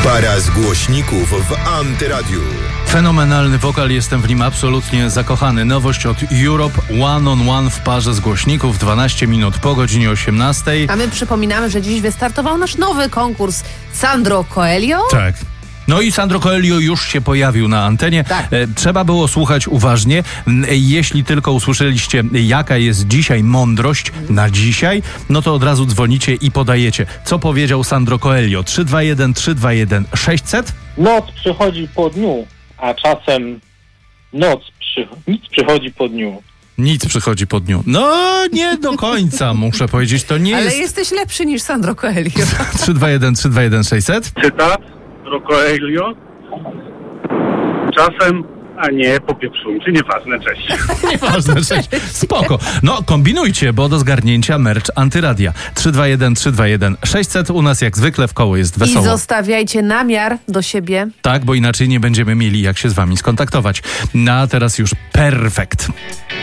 Para z głośników w Antyradiu. Fenomenalny wokal, jestem w nim absolutnie zakochany. Nowość od Europe, One on One w parze z głośników, 12 minut po godzinie 18. A my przypominamy, że dziś wystartował nasz nowy konkurs Sandro Coelho. Tak. No i Sandro Coelho już się pojawił na antenie. Tak. Trzeba było słuchać uważnie. Jeśli tylko usłyszeliście, jaka jest dzisiaj mądrość na dzisiaj, no to od razu dzwonicie i podajecie. Co powiedział Sandro Coelho? 321 600? Noc przychodzi po dniu, a czasem nic przychodzi po dniu. Nic przychodzi po dniu. No, nie do końca, muszę powiedzieć. To nie Ale jest... jesteś lepszy niż Sandro Coelho. 321 600? Cytat Coelho. Czasem, a nie popieprzujcie, nieważne, cześć. Nieważne, cześć. Spoko. No, kombinujcie, bo do zgarnięcia merch Antyradia. 321 600. U nas jak zwykle w koło jest I wesoło. zostawiajcie namiar do siebie. Tak, bo inaczej nie będziemy mieli jak się z wami skontaktować. No, a teraz już perfekt.